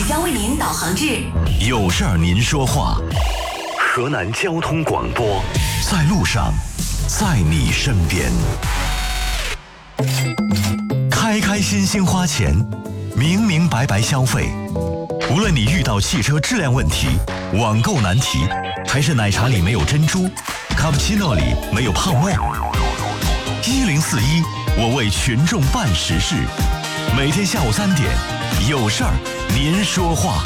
将为您导航至有事儿您说话。河南交通广播，在路上，在你身边。开开心心花钱，明明白白消费。无论你遇到汽车质量问题、网购难题，还是奶茶里没有珍珠，卡布奇诺里没有泡沫，1041，我为群众办实事。每天下午3点，有事儿您说话。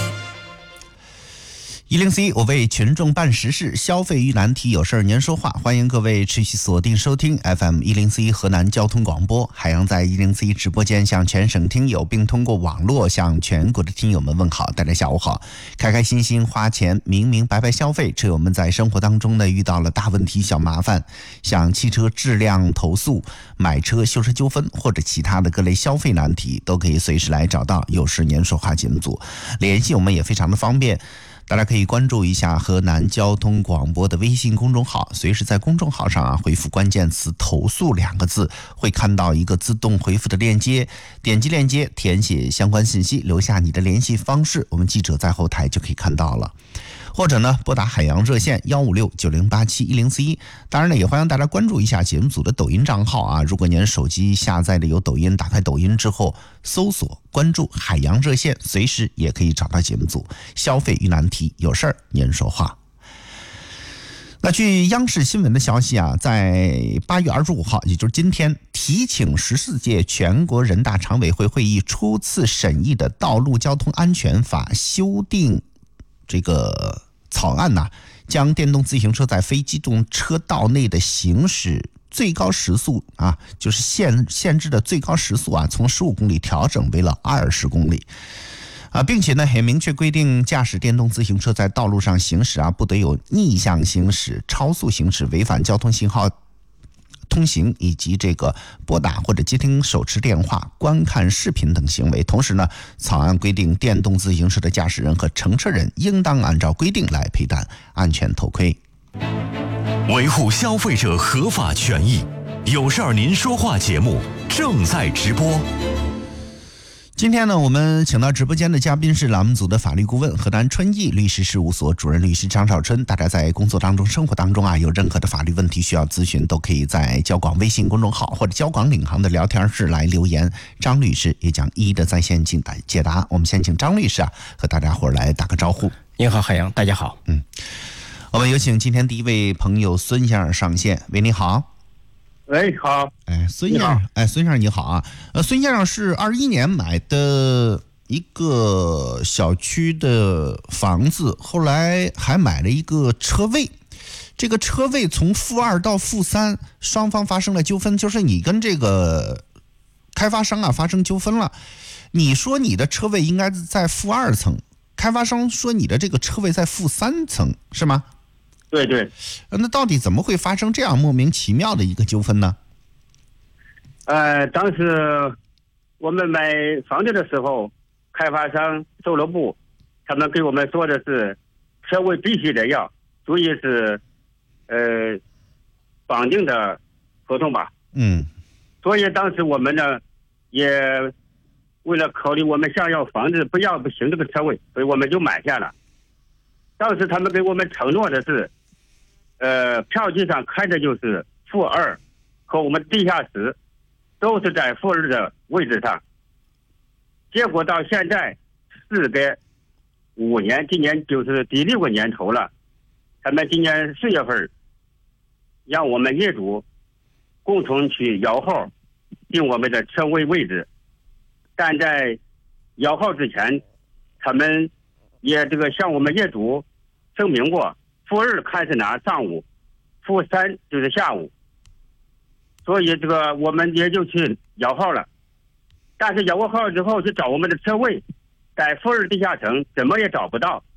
1041，我为群众办实事，消费遇难题，有事儿您说话。欢迎各位持续锁定收听 FM1041河南交通广播。海洋在1041直播间向全省听友，并通过网络向全国的听友们问好。大家下午好。开开心心花钱，明明白白消费，这我们在生活当中呢遇到了大问题小麻烦，像汽车质量投诉、买车修车纠纷或者其他的各类消费难题，都可以随时来找到有事您说话节目组联系我们，也非常的方便。大家可以关注一下河南交通广播的微信公众号，随时在公众号上回复关键词投诉2个字，会看到一个自动回复的链接，点击链接填写相关信息，留下你的联系方式，我们记者在后台就可以看到了。或者呢拨打海洋热线156-9087-1041。当然呢也欢迎大家关注一下节目组的抖音账号啊，如果您手机下载的有抖音，打开抖音之后搜索关注海洋热线，随时也可以找到节目组。消费遇难题，有事儿您说话。那据央视新闻的消息啊，在8月25号，也就是今天，提请14届全国人大常委会会议初次审议的《道路交通安全法》修订这个草案呢，将电动自行车在非机动车道内的行驶最高时速啊，就是限制的最高时速啊，从15公里调整为了20公里。并且呢，也明确规定，驾驶电动自行车在道路上行驶啊，不得有逆向行驶、超速行驶、违反交通信号通行以及这个拨打或者接听手持电话、观看视频等行为。同时呢，草案规定，电动自行车的驾驶人和乘车人应当按照规定来佩戴安全头盔。 维护消费者合法权益，有事儿您说话节目正在直播。 今天呢，我们请到直播间的嘉宾是栏目组的法律顾问、河南春义律师事务所主任律师张少春。大家在工作当中、生活当中啊，有任何的法律问题需要咨询，都可以在交广微信公众号或者交广领航的聊天室来留言，张律师也将一一的在线解答。我们先请张律师啊和大家伙来打个招呼。 您好，海洋，大家好。 我们有请今天第一位朋友孙先生上线。喂，你好。 喂，好。 孙先生，孙先生你好啊。孙先生是21年买的一个小区的房子，后来还买了一个车位。这个车位从负2到负3，双方发生了纠纷，就是你跟这个开发商啊发生纠纷了。你说你的车位应该在负2层，开发商说你的这个车位在负3层，是吗？ 对对。 那到底怎么会发生这样莫名其妙的一个纠纷呢？ 当时我们买房子的时候，开发商售楼部他们给我们说的是车位必须得要，所以是绑定的合同吧。所以当时我们呢也为了考虑我们想要房子不要不行这个车位，所以我们就买下了。当时他们给我们承诺的是票据上开的就是负2，和我们地下室都是在负2的位置上。结果到现在事隔5年，今年就是第6个年头了。他们今年4月份让我们业主共同去摇号定我们的车位位置，但在摇号之前，他们也这个向我们业主声明过，负2开始拿上午，负3就是下午。所以这个我们也就去摇号了，但是摇过号之后去找我们的车位，在负2地下层怎么也找不到。